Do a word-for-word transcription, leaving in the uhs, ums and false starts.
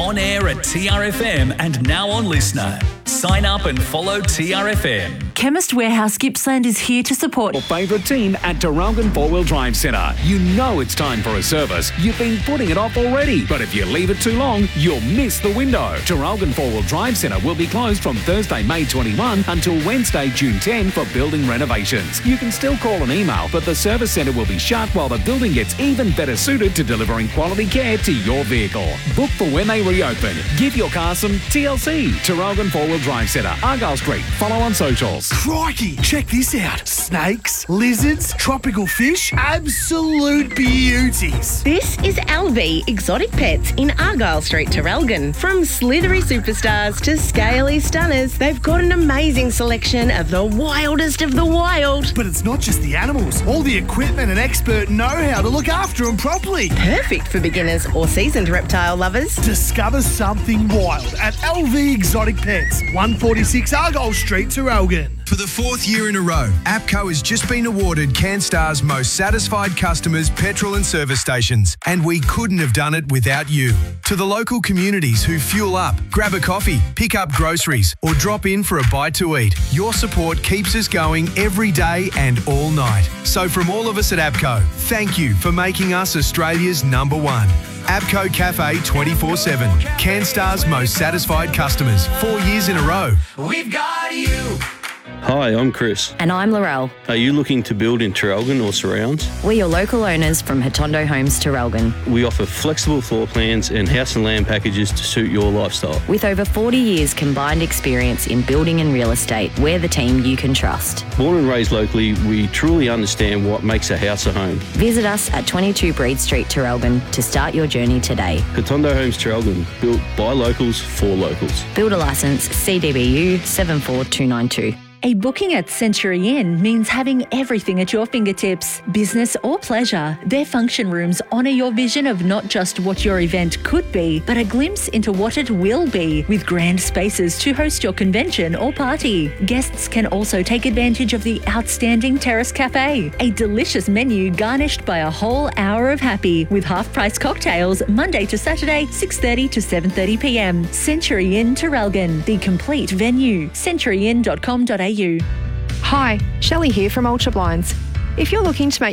on air at T R F M and now on Listener. Sign up and follow T R F M. Chemist Warehouse Gippsland is here to support your favourite team at Taralgon Four-Wheel Drive Centre. You know it's time for a service. You've been putting it off already. But if you leave it too long, you'll miss the window. Taralgon Four-Wheel Drive Centre will be closed from Thursday, May twenty-first until Wednesday, June tenth for building renovations. You can still call and email, but the service centre will be shut while the building gets even better suited to delivering quality care to your vehicle. Book for when they reopen. Give your car some T L C. Taralgon Four-Wheel Drive Centre, Argyle Street. Follow on socials. Crikey, check this out. Snakes, lizards, tropical fish, absolute beauties. This is L V Exotic Pets in Argyle Street, Taralgon. From slithery superstars to scaly stunners, they've got an amazing selection of the wildest of the wild. But it's not just the animals, all the equipment and expert know-how to look after them properly. Perfect for beginners or seasoned reptile lovers. Discover something wild at L V Exotic Pets, one forty-six Argyle Street, Taralgon. For the fourth year in a row, APCO has just been awarded CanStar's most satisfied customers petrol and service stations, and we couldn't have done it without you. To the local communities who fuel up, grab a coffee, pick up groceries, or drop in for a bite to eat, your support keeps us going every day and all night. So from all of us at APCO, thank you for making us Australia's number one. APCO Cafe twenty-four seven. CanStar's most satisfied customers, four years in a row. We've got you. Hi, I'm Chris. And I'm Laurel. Are you looking to build in Taralgon or surrounds? We're your local owners from Hotondo Homes Taralgon. We offer flexible floor plans and house and land packages to suit your lifestyle. With over forty years combined experience in building and real estate, we're the team you can trust. Born and raised locally, we truly understand what makes a house a home. Visit us at twenty-two Breed Street, Taralgon to start your journey today. Hotondo Homes Taralgon, built by locals for locals. Builder licence C D B U seven four two nine two. A booking at Century Inn means having everything at your fingertips, business or pleasure. Their function rooms honour your vision of not just what your event could be, but a glimpse into what it will be, with grand spaces to host your convention or party. Guests can also take advantage of the outstanding Terrace Cafe, a delicious menu garnished by a whole hour of happy, with half-price cocktails Monday to Saturday, six thirty to seven thirty p m. Century Inn Taralgon, the complete venue. century inn dot com dot a u. Hi, Shelley here from Ultra Blinds. If you're looking to make